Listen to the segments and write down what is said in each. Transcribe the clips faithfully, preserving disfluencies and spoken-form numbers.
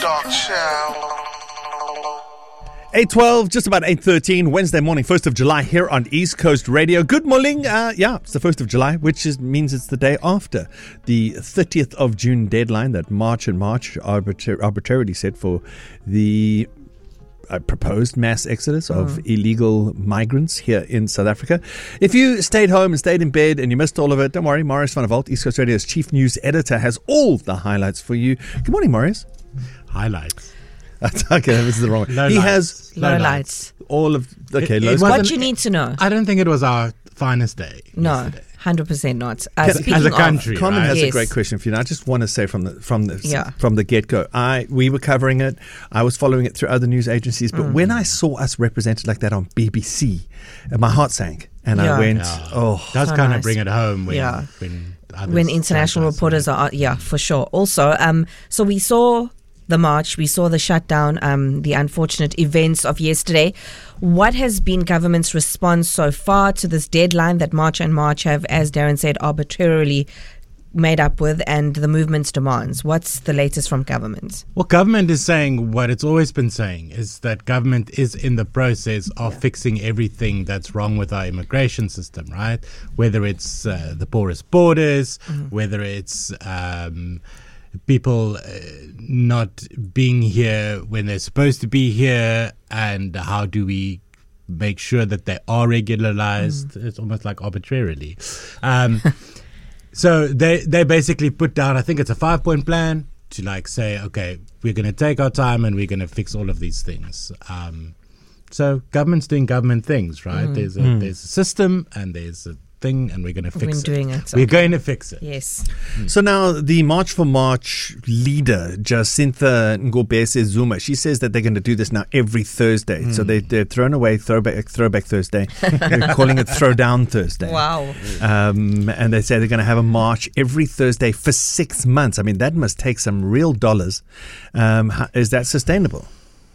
Dark Show. eight twelve, just about eight thirteen, Wednesday morning, first of July here on East Coast Radio. Good morning. Uh, yeah, it's the first of July, which is, means it's the day after the thirtieth of June deadline that March and March arbitra- arbitrarily set for the uh, proposed mass exodus of mm. illegal migrants here in South Africa. If you stayed home and stayed in bed and you missed all of it, don't worry. Marius van der Walt, East Coast Radio's chief news editor, has all the highlights for you. Good morning, Marius. Highlights. Okay, this is the wrong one. Low he lights. has low, low lights. All of okay. It, low it what you need to know. I don't think it was our finest day. No, yesterday. one hundred percent not. Uh, As, as a country, of, Carmen right? has yes. a great question for you. And I just want to say from the from the Yeah. from the get go, I we were covering it. I was following it through other news agencies, but mm. when I saw us represented like that on B B C, my heart sank, and yeah. I went, yeah. "Oh, does so kind nice. of bring it home when Yeah. when, others when international reporters are, yeah, for sure. Also, um, so we saw the march, we saw the shutdown, um, the unfortunate events of yesterday. What has been government's response so far to this deadline that March and March have, as Darren said, arbitrarily made up with, and the movement's demands? What's the latest from government? Well, government is saying what it's always been saying, is that government is in the process of yeah. fixing everything that's wrong with our immigration system, right? Whether it's uh, the porous borders, mm-hmm. whether it's Um, people uh, not being here when they're supposed to be here, and how do we make sure that they are regularized? Mm. It's almost like arbitrarily. Um, so they they basically put down, I think it's a five-point plan to like say, okay, we're going to take our time and we're going to fix all of these things. Um, so government's doing government things, right? Mm. There's a mm. there's a system and there's a thing, and we're going to fix we're it. Doing it we're okay. going to fix it. Yes. Mm. So now the March for March leader, Jacinta Ngobese Zuma, she says that they're going to do this now every Thursday. Mm. So they, they're thrown away Throwback Throwback Thursday. They're calling it Throwdown Thursday. Wow. Um, and they say they're going to have a march every Thursday for six months. I mean, that must take some real dollars. Um, how, is that sustainable?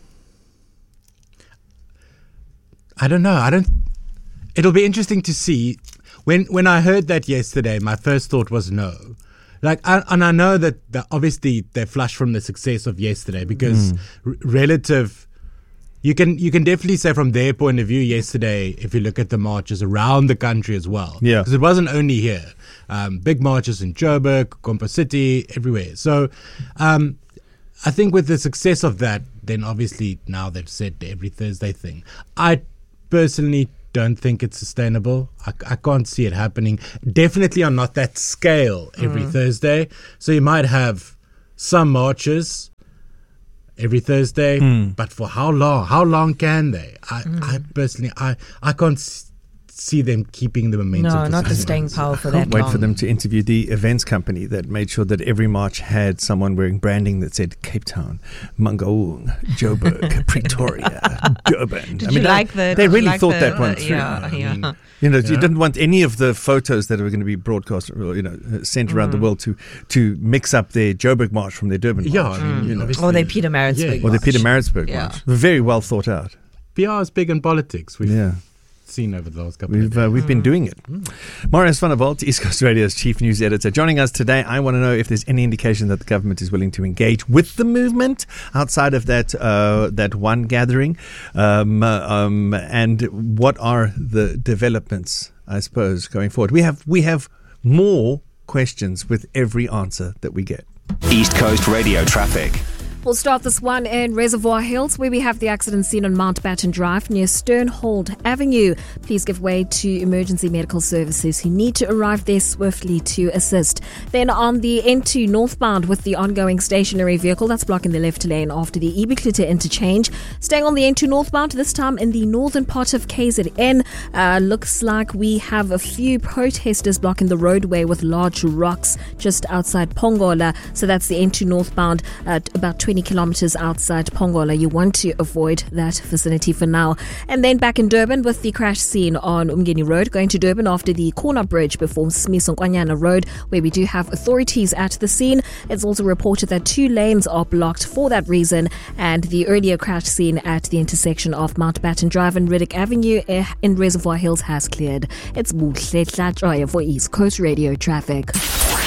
I don't know. I don't. It'll be interesting to see. When when I heard that yesterday, my first thought was no. Like, I, and I know that, that obviously they flushed from the success of yesterday because mm. r- relative, you can you can definitely say from their point of view yesterday, if you look at the marches around the country as well. Yeah. Because it wasn't only here. Um, big marches in Joburg, Kompo City, everywhere. So um, I think with the success of that, then obviously now they've said the every Thursday thing. I personally don't think it's sustainable. I, I can't see it happening. Definitely on not that scale every mm. Thursday. So you might have some marches every Thursday, mm. but for how long? How long can they? I, mm. I personally, I, I can't s- see them keeping the momentum. No, not the staying months. power for I that can't wait long. for them to interview the events company that made sure that every march had someone wearing branding that said Cape Town, Mangaung, Joburg, Pretoria, Durban. Did I mean, you they, like the? They really like thought the, that one through. Yeah, I yeah. mean, You know, Yeah. you didn't want any of the photos that were going to be broadcast, or, you know, sent around mm. the world to to mix up their Joburg march from their Durban march. Yeah, I mean, Mm. you know, Or their Peter Maritzburg Yeah. or the march. Peter Maritzburg Yeah. march. Very well thought out. P R is big in politics. We've Yeah. seen over the last couple We've of days. uh, we've been doing it. Marius van der Walt, East Coast Radio's chief news editor, joining us today. I want to know if there's any indication that the government is willing to engage with the movement outside of that uh, that one gathering, um, uh, um, and what are the developments, I suppose, going forward. We have we have more questions with every answer that we get. East Coast Radio traffic. We'll start this one in Reservoir Hills, where we have the accident scene on Mountbatten Drive near Sternhold Avenue. Please give way to emergency medical services who need to arrive there swiftly to assist. Then on the N two northbound with the ongoing stationary vehicle that's blocking the left lane after the Ibiklita interchange. Staying on the N two northbound, this time in the northern part of K Z N. Uh, looks like we have a few protesters blocking the roadway with large rocks just outside Pongola. So that's the N two northbound at about twenty kilometers outside Pongola. You want to avoid that vicinity for now. And then back in Durban with the crash scene on Umgeni Road, going to Durban after the corner bridge before Smisonkwanyana Road, where we do have authorities at the scene. It's also reported that two lanes are blocked for that reason, and the earlier crash scene at the intersection of Mountbatten Drive and Riddick Avenue in Reservoir Hills has cleared. It's Muhle Tlatroya for East Coast Radio traffic.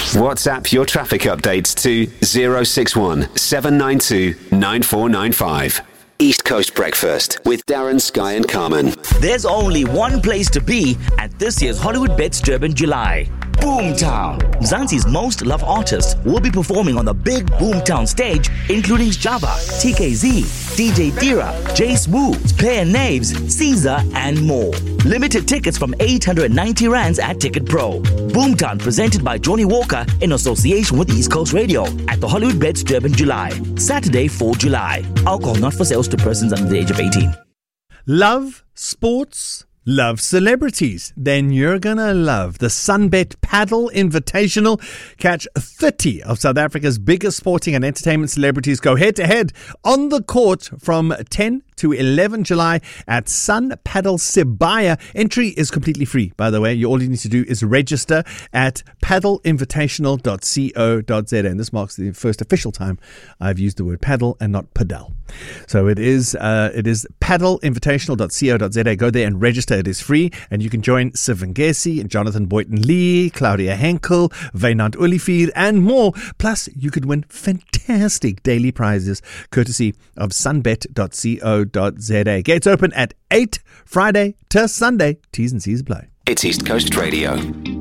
WhatsApp your traffic updates to zero six one seven nine two nine four nine five. East Coast Breakfast with Darren, Sky and Carmen. There's only one place to be at this year's Hollywood Bets Durban July. Boomtown. Mzansi's most loved artists will be performing on the big Boomtown stage, including Java, T K Z, D J Dira, Jay Smooth, Player Naves, Caesar, and more. Limited tickets from eight hundred ninety rands at Ticket Pro. Boomtown presented by Johnny Walker in association with East Coast Radio at the Hollywood Bets Durban July. Saturday, fourth of July. Alcohol not for sale to persons under the age of eighteen. Love sports? Love celebrities? Then you're going to love the Sunbet Paddle Invitational. Catch thirty of South Africa's biggest sporting and entertainment celebrities go head-to-head on the court from ten to eleven July at Sun Paddle Sibaya. Entry is completely free, by the way. You, all you need to do is register at paddle invitational dot co dot za. And this marks the first official time I've used the word paddle and not padel. So it is uh, it is paddle invitational dot co dot za. Go there and register. It is free, and you can join Sivangesi and Jonathan Boynton Lee, Claudia Henkel, Wynand Olivier, and more. Plus, you could win fantastic daily prizes courtesy of sunbet dot co dot za. Gates open at eight Friday to Sunday. T's and C's apply. It's East Coast Radio.